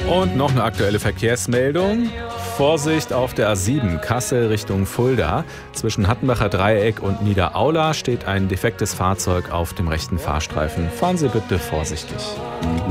Und noch eine aktuelle Verkehrsmeldung. Vorsicht auf der A7 Kassel Richtung Fulda. Zwischen Hattenbacher Dreieck und Niederaula steht ein defektes Fahrzeug auf dem rechten Fahrstreifen. Fahren Sie bitte vorsichtig.